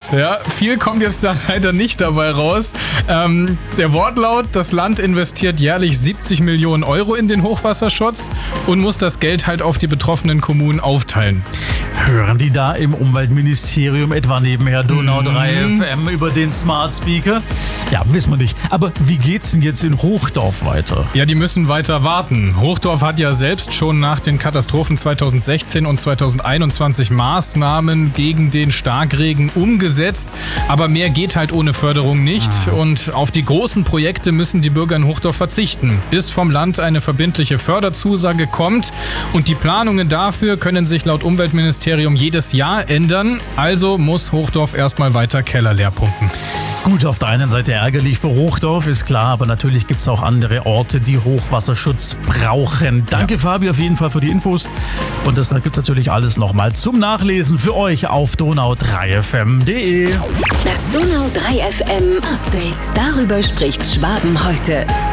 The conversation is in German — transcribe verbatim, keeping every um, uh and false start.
Ja, viel kommt jetzt da leider nicht dabei raus. Ähm, der Wortlaut, das Land investiert jährlich siebzig Millionen Euro in den Hochwasserschutz und muss das Geld halt auf die betroffenen Kommunen aufteilen. Hören die da im Umweltministerium etwa nebenher Donau drei F M über den Smart Speaker? Ja, wissen wir nicht. Aber wie geht's denn jetzt in Hochdorf weiter? Ja, die müssen weiter warten. Hochdorf hat ja selbst schon nach den Katastrophen zweitausendsechzehn und zweitausendeinundzwanzig Maßnahmen gegen den Starkregen umgesetzt. Aber mehr geht halt ohne Förderung nicht. Ah. Und auf die großen Projekte müssen die Bürger in Hochdorf verzichten, bis vom Land eine verbindliche Förderzusage kommt. Und die Planungen dafür können sich laut Umweltministerium jedes Jahr ändern. Also muss Hochdorf erstmal weiter Keller leer pumpen. Gut, auf der einen Seite ärgerlich für Hochdorf, ist klar, aber natürlich gibt es auch andere Orte, die Hochwasserschutz brauchen. Danke, ja. Fabi, auf jeden Fall für die Infos. Und das gibt es natürlich alles nochmal zum Nachlesen für euch auf donau drei f m punkt d e. Das Donau drei F M Update. Darüber spricht Schwaben heute.